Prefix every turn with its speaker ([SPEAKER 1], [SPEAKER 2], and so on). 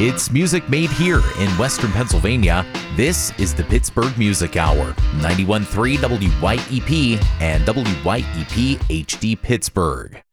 [SPEAKER 1] It's music made here in Western Pennsylvania. This is the Pittsburgh Music Hour, 91.3 WYEP and WYEP HD Pittsburgh.